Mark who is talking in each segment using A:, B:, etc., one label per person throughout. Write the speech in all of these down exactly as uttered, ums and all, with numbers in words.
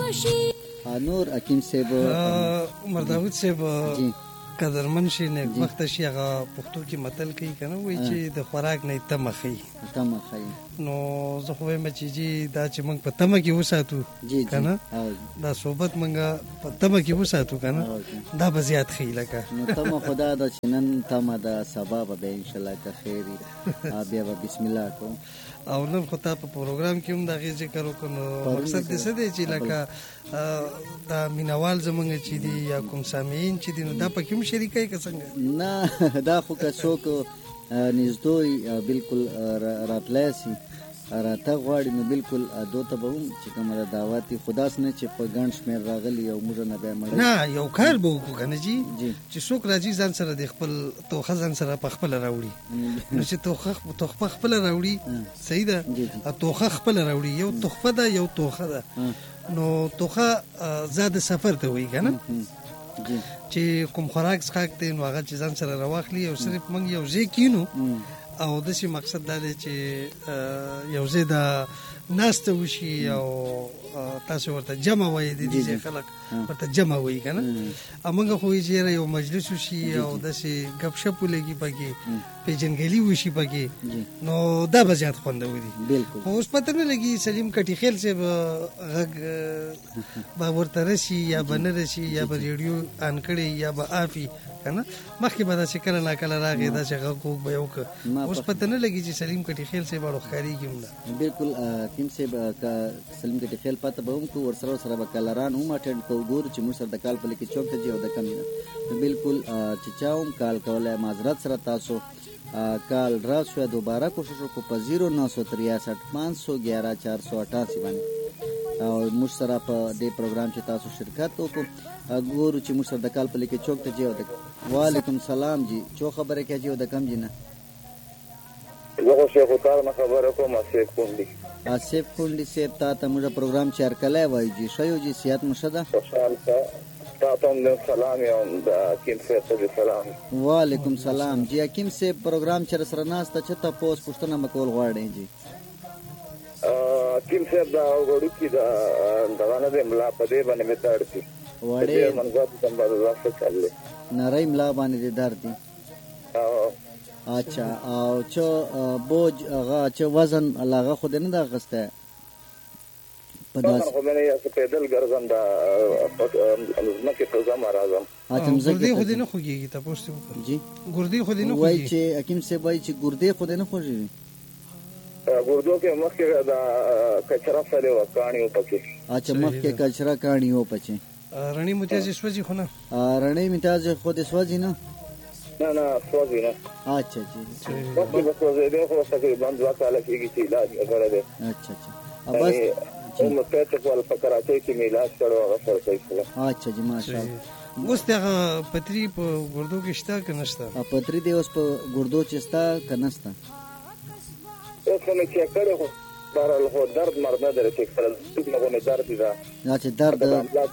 A: نور حکیم صاحب
B: عمر داود صاحب قدرمن شي نیکبخته شي هغه پښتو کې متل کوي که نه وایي چې د خوراک نه یې تمه ښیي
A: تمه ښیي
B: نو زه خو وایم چې جي دا چې موږ په تمه کې وساتو که نه دا صحبت موږ په تمه کې وساتو که نه دا به زیات ښیي لکه
A: نو تمه خو دا ده چې نن تمه ده سبا به بیا انشاءالله که خیر وي بیا به بسم الله کوو
B: او نن خو تا په پروګرام کې هم د هغې ذکر وکړو نو مقصد دې څه دی چې لکه دا مینوال زمونږ چې دي یا کوم سامعین چې دي نو دا پکې هم شریکوي که څنګه
A: نه دا خو که څوک نږدې بلکل راتلی سي راتګ غواړي نو بلکل دو ته به هم چې کومه ده دعوت وي خو داسې نه چې په ګڼ شمېر راغلي او موږ نه بیا مړ
B: نه یو کار به وکړو که نه جي چې څوک راځي ځان سره د خپل توښه ځان سره په خپله راوړي نو چې تحفه خپله راوړي صحیح ده توښه خپله راوړي یو تحفه ده یو توښه ده نو توښه زاد سفر ته وایي که نه چې کوم خوراک څښاک دی نو هغه چې ځان سره راواخلي او صرف موږ یو ځای کینو او داسې مقصد دا دی چې یو ځای د ناسته وشي او تاسو ورته جمع وایي د دې ځای خلک ورته جمع وایي که نه او موږ خو وایي چې یاره یو مجلس وشي او داسې ګپ شپ ولګي پکې پیژنګلي وشي پکې نو دا به زیات خوندوري خو اوس پته نه لګي سلیم کټي خیل صاحب غږ به ورته رسي یا به نه رسي یا به ریډیو آن کړي یا به آفي که نه مخکې به داسې کله ناکله راغی داسې غږ کوږ به یې وکړه اوس پته نه لګي چې سلیم کټي خیل صاحب اړو ښکارېږي هم نه
A: بلکل حکیم صاحب که سلیم کټي خیل پته به هم کوو ورسره ورسره به کالران هم اټینډ کوو ګورو چې موږ سره د کال په لیکې چوک ته ځي او د کم نه بلکل چې چا هم کال کولی معذرت سره تاسو کال رات شو دوباره کوشش وکړو په زیرو نو سو تریاسٹھ پانچ سو گیارہ چار سو اٹھاسی باندې او موږ سره په دې پروګرام چې تاسو شرکت وکړو ګورو چې موږ سره د کال په لیکې چوک ته ځي او د وعلیکم سلام جی چو خبره کوي او د کم جی نه
C: زه خو شیخ الطاهر نه خبره کوم آصف کونډي
A: آصف کونډي صاحب تا ته موږ پروګرام چیر کلی وایو جی ښه یو جی صحت مو ښه ده
C: خوشحال شه تا ته هم سلام یم د حکیم صاحب ته سلام
A: وعلیکم سلام جی حکیم صاحب پروګرام چې راسره ناسته چې تپوس پوښتنه مې کول غواړئ جی
C: حکیم صاحب دا وړوکي د دغه نه دی ملا په دې باندې مې درد دي
A: وړې نری ملا باندې دې درد دي اچھا او چې بوج هغه چې وزن هغه خو دې نه ده اخیستی په داسې
C: خو مې نه پیدل ګرځم د ځمکې په ځم راځم
B: ګردې خو دې نه خوږېږي تپوس دې وکړه
A: جي
B: ګردې خو دې نه
A: وایي چې حکیم صاحب وایي چې ګردې خو دې نه خوږېږي
C: ګردو کې مخکې د کچره سره وه کاڼي وه پکې
A: اچھا مخکې کچره کاڼي وه پکې
B: رڼې متیازې سوځي خو نه
A: رڼې متیازې خو دې سوځي نه
C: نه نه سوځي نه
A: اچھا جی
C: مخکې به سوځېدې خو تقریبا دوه کاله کېږي چې علاج یې کړی دی
A: اچھا اچھا بس
C: عمر پیټک وال په کراچۍ کې مې علاج کړی هغه سره صحیح کړی
A: اچھا جی ماشاءالله
B: اوس دغه پتري په ګردو کې شته که نه شته
A: پتري دې اوس په ګردو چې شته که نه شته
C: اوس خو مې چیک کړی خو بهرحال خو درد مرد نه لري چیک کړل هغه مې درد دی دا
A: اچھا درد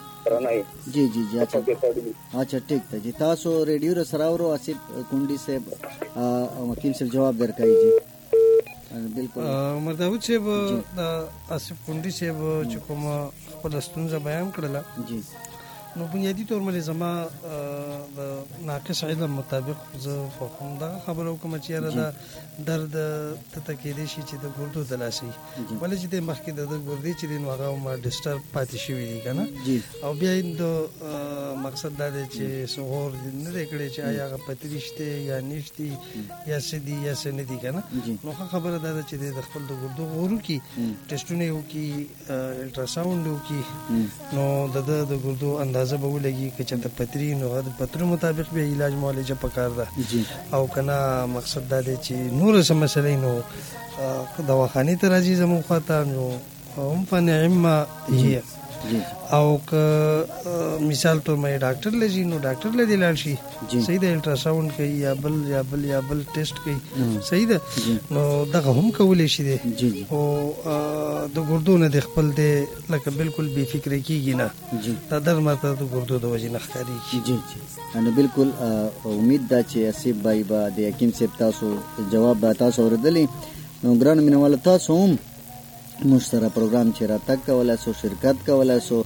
A: جی جی جی اچھا اچھا ٹھیک ہے جی تاسو ریڈیو ر سراورو آصف کونډي صاحب حکیم صاحب جواب درکړي جی بالکل
B: عمر داود صاحب آصف کونډي صاحب چې کوم خپل ستونزه بیان کړله جی نو بنیادی طور باندې زما د ناقص علم مطابق زه هم دغه خبره وکړم چې یاره دا درد ته کېدی شي چې د ګردو د لاسې ولې چې د مخکې د ګردې چې دی نو هغه هم ډسټرب پاتې شوي دي که نه او بیا د مقصد دا دی چې سغور نه دی کړی چې آیا هغه پتري شته یا نشتي یا څه دي یا څه نه دي که نه نو ښه خبره دا ده چې دی د خپل د ګردو غور وکړي ټسټونه یې وکړي الټراساونډ وکړي نو د ده د ګردو اندازه زه به ولګي که چېرته پتري نو هغه د پترو مطابق بیا علاج معالجه پکار ده او که نه مقصد دا دی چې نوره څه مسلې نو دواخانې ته راځي زموږ خواته نو هم فنعم هي او که مثال طور باندې ډاکټر لږي نو ډاکټر له دې لاړ شي صحیح ده الټراساونډ کوي یا بل یا بل یا بل ټیسټ کوي صحیح ده نو دغه هم کولی شي دی او د ګردو نه د خپل دی لکه بالکل بې فکره کېږي نه دا در ماته د ګردو د وجې نه ښکارېږي
A: جی جی نو بالکل امید ده چې آصف بھائی به د حکیم صاحب تاسو جواب به تاسو اورېدلی نو ګرانو مینهوالو تاسو هم موږ سره پروګرام چې راتګ کولی سو شرکت کولی سو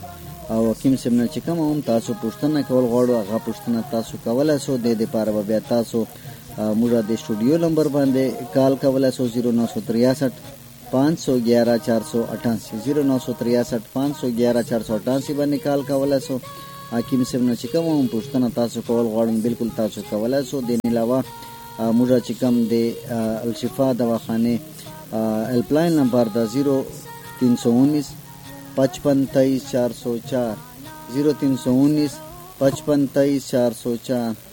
A: او حکیم صاحب نه چې کوم هم تاسو پوښتنه کول غواړو هغه پوښتنه تاسو کولای شو د دې لپاره به بیا تاسو موږ د سټوډیو نمبر باندې کال کولای شو زیرو نو تریسٹھ पाँच सौ ग्यारह चार सौ अठासी जीरो नौ सौ तिरसठ पाँच सौ ग्यारह चार सौ अठासी باندې کال کولای شو حکیم صاحب نه چې کوم هم پوښتنه تاسو کول غواړئ بالکل تاسو کولای شو. د نه علاوه موږ چې کوم د الشفا دواخانه हेल्पलाइन नंबर द जीरो तीन सौ उन्नीस पचपन तेईस चार सौ चार जीरो तीन सौ उन्नीस पचपन तेईस चार सौ चार